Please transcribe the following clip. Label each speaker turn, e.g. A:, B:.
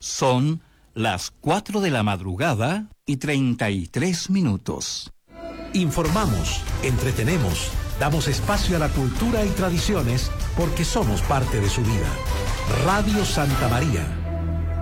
A: Son las 4 de la madrugada y 33 minutos.
B: Informamos, entretenemos, damos espacio a la cultura y tradiciones porque somos parte de su vida. Radio Santa María,